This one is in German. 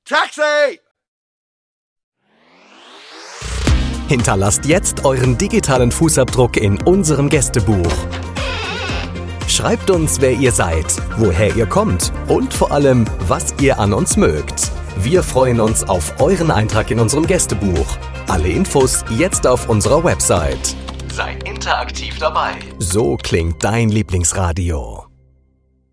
Taxi! Hinterlasst jetzt euren digitalen Fußabdruck in unserem Gästebuch. Schreibt uns, wer ihr seid, woher ihr kommt und vor allem, was ihr an uns mögt. Wir freuen uns auf euren Eintrag in unserem Gästebuch. Alle Infos jetzt auf unserer Website. Sei interaktiv dabei. So klingt dein Lieblingsradio.